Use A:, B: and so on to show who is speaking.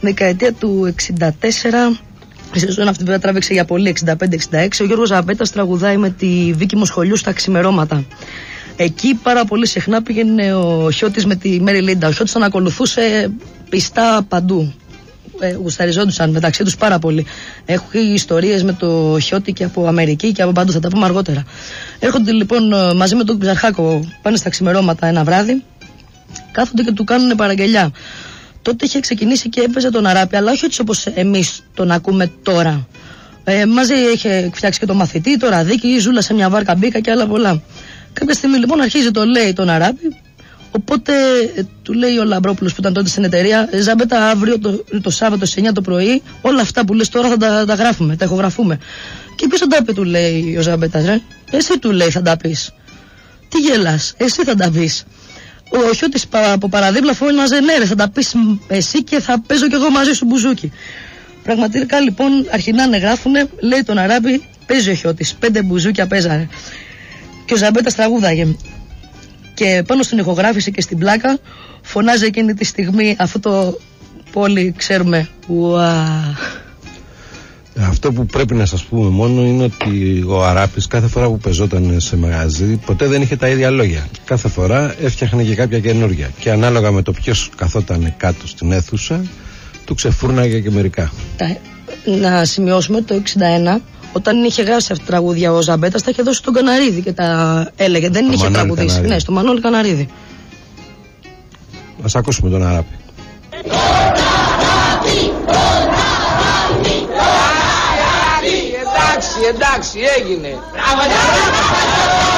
A: δεκαετία του 64, η σεζόν αυτή που τράβηξε για πολύ, 65-66, ο Γιώργος Ζαμπέτας τραγουδάει με τη Βίκη Μοσχολιού στα Ξημερώματα. Εκεί πάρα πολύ συχνά πήγαινε ο Χιώτης με τη Μέρι Λίντα. Ο Χιώτης τον ακολουθούσε πιστά παντού. Γουσταριζόντουσαν μεταξύ τους πάρα πολύ. Έχω ιστορίες με το Χιώτη και από Αμερική και από παντού, θα τα πούμε αργότερα. Έρχονται λοιπόν μαζί με τον Ξαρχάκο, πάνε στα Ξημερώματα ένα βράδυ, κάθονται και του κάνουν παραγγελιά. Τότε είχε ξεκινήσει και έπαιζε τον Αράπη, αλλά όχι έτσι όπως εμείς τον ακούμε τώρα. Μαζί είχε φτιάξει και το μαθητή, το Ραδίκι, ζούλα σε μια βάρκα μπήκα και άλλα πολλά. Κάποια στιγμή λοιπόν αρχίζει το λέει τον Αράπη, οπότε του λέει ο Λαμπρόπουλος που ήταν τότε στην εταιρεία, Ζαμπέτα, αύριο το Σάββατο στις 9 το πρωί, όλα αυτά που λες τώρα θα τα γράφουμε, τα ηχογραφούμε. Και ποιος θα τα πει, του λέει ο Ζαμπέτας, εσύ, του λέει, θα τα πεις. Τι γελάς, εσύ θα τα πεις. Ο Χιώτης από παραδίπλα φώναζε, ναι ρε, θα τα πεις εσύ και θα παίζω κι εγώ μαζί σου μπουζούκι. Πραγματικά λοιπόν αρχινάνε, γράφουνε, λέει τον Αράπη, παίζει ο Χιώτης, 5 μπουζούκια παίζανε. Και ο Ζαμπέτας τραγούδαγε. Και πάνω στην ηχογράφηση και στην πλάκα φωνάζει εκείνη τη στιγμή αυτό το που όλοι ξέρουμε.
B: Αυτό που πρέπει να σας πούμε μόνο είναι ότι ο Αράπης κάθε φορά που πεζόταν σε μαγαζί ποτέ δεν είχε τα ίδια λόγια. Κάθε φορά έφτιαχνε και κάποια καινούργια. Και ανάλογα με το ποιος καθόταν κάτω στην αίθουσα, του ξεφούρναγε και μερικά.
A: Να σημειώσουμε το 61, όταν είχε γράψει αυτά τα τραγούδια ο Ζαμπέτας, τα είχε δώσει στον Καναρίδη και τα έλεγε. Δεν είχε τραγουδίσει. Ναι, στο Μανώλη Καναρίδη.
B: Ας ακούσουμε τον Αράπη.
C: Εντάξει, έγινε.